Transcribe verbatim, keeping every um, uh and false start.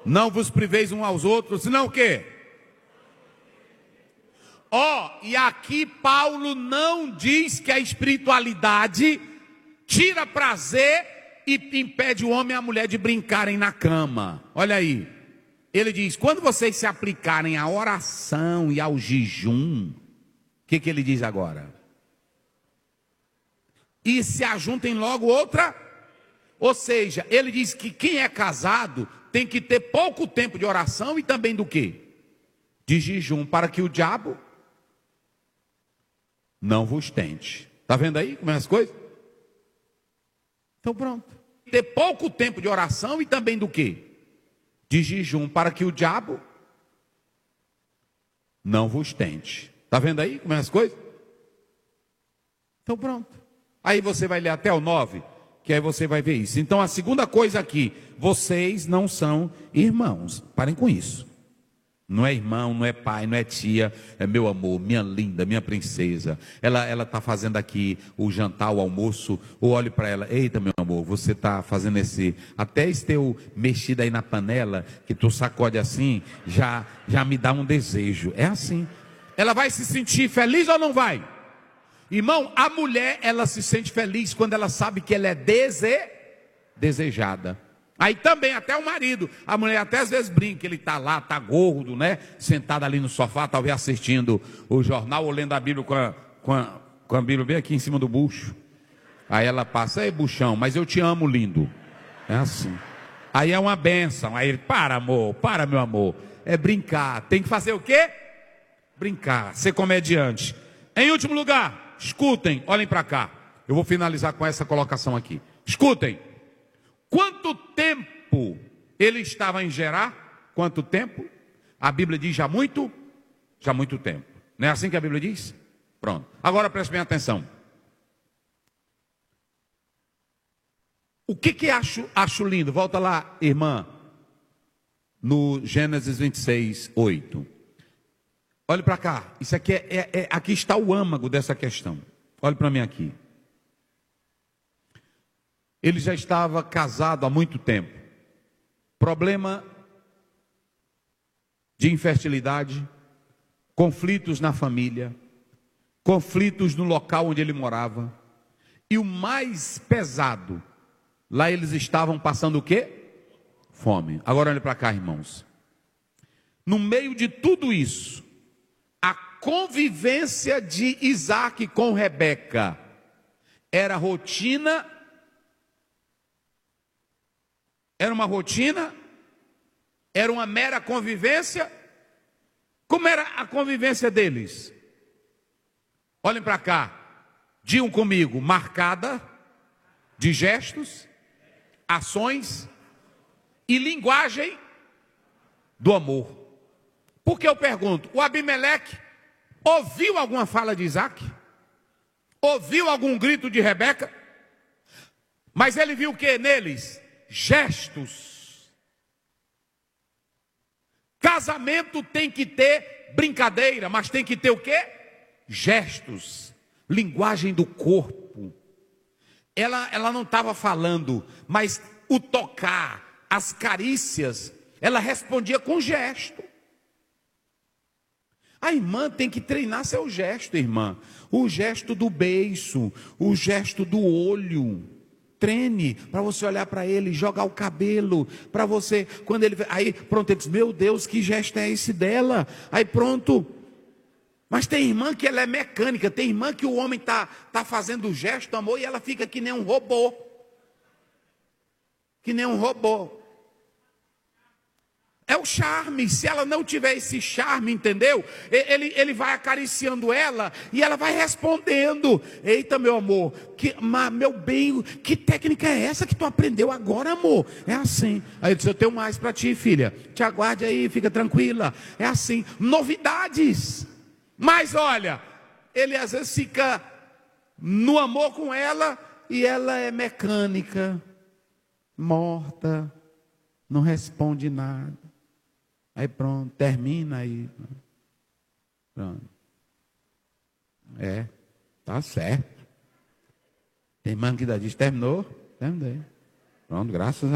Não vos priveis um aos outros, senão o quê? Ó, oh, e aqui Paulo não diz que a espiritualidade tira prazer e impede o homem e a mulher de brincarem na cama. Olha aí. Ele diz, quando vocês se aplicarem à oração e ao jejum, o que, que ele diz agora? E se ajuntem logo outra. Ou seja, ele diz que quem é casado tem que ter pouco tempo de oração e também do quê? De jejum, para que o diabo não vos tente. Está vendo aí como é as coisas? Então pronto. Ter pouco tempo de oração e também do quê? De jejum, para que o diabo não vos tente. Está vendo aí como é as coisas? Então pronto. Aí você vai ler até o nove, que aí você vai ver isso. Então a segunda coisa aqui, vocês não são irmãos. Parem com isso. Não é irmão, não é pai, não é tia, é meu amor, minha linda, minha princesa. Ela ela está fazendo aqui o jantar, o almoço. Eu olho para ela, eita meu amor, você está fazendo esse, até esse teu mexido aí na panela, que tu sacode assim, já, já me dá um desejo. É assim. Ela vai se sentir feliz ou não vai? Irmão, a mulher, ela se sente feliz quando ela sabe que ela é dese... desejada. Aí também, até o marido, a mulher até às vezes brinca, ele está lá, está gordo, né? Sentado ali no sofá, talvez assistindo o jornal ou lendo a Bíblia com a, com a, com a Bíblia bem aqui em cima do bucho. Aí ela passa, ei buchão, mas eu te amo, lindo. É assim. Aí é uma bênção. Aí ele, para amor, para meu amor. É brincar. Tem que fazer o quê? Brincar, ser comediante. Em último lugar, escutem, olhem para cá. Eu vou finalizar com essa colocação aqui. Escutem. Quanto tempo ele estava em Gerar? Quanto tempo? A Bíblia diz já muito? Já muito tempo. Não é assim que a Bíblia diz? Pronto. Agora preste bem atenção. O que que acho, acho lindo? Volta lá, irmã. No Gênesis vinte e seis, oito. Olhe para cá. Isso aqui é, é, é, aqui está o âmago dessa questão. Olhe para mim aqui. Ele já estava casado há muito tempo. Problema de infertilidade, conflitos na família, conflitos no local onde ele morava. E o mais pesado, lá eles estavam passando o quê? Fome. Agora olhe para cá, irmãos. No meio de tudo isso, a convivência de Isaac com Rebeca era rotina. Era uma rotina? Era uma mera convivência? Como era a convivência deles? Olhem para cá. Digam comigo, marcada de gestos, ações e linguagem do amor. Por que eu pergunto? O Abimeleque ouviu alguma fala de Isaac? Ouviu algum grito de Rebeca? Mas ele viu o que neles? Gestos. Casamento tem que ter brincadeira, mas tem que ter o quê? Gestos. Linguagem do corpo. Ela, ela não estava falando, mas o tocar, as carícias, ela respondia com gesto. A irmã tem que treinar seu gesto, irmã. O gesto do beiço, o gesto do olho. Treine para você olhar para ele, jogar o cabelo, para você, quando ele, aí pronto, ele diz, meu Deus, que gesto é esse dela? Aí pronto. Mas tem irmã que ela é mecânica, tem irmã que o homem está tá fazendo o gesto, amor, e ela fica que nem um robô. Que nem um robô. É o charme. Se ela não tiver esse charme, entendeu? Ele, ele vai acariciando ela e ela vai respondendo. Eita, meu amor, que, meu bem, que técnica é essa que tu aprendeu agora, amor? É assim. Aí eu disse, eu tenho mais para ti, filha. Te aguarde aí, fica tranquila. É assim. Novidades. Mas olha, ele às vezes fica no amor com ela e ela é mecânica, morta, não responde nada. Aí pronto, termina aí. Pronto. É, tá certo. Tem irmã que ainda diz, terminou? Terminei. Pronto, graças a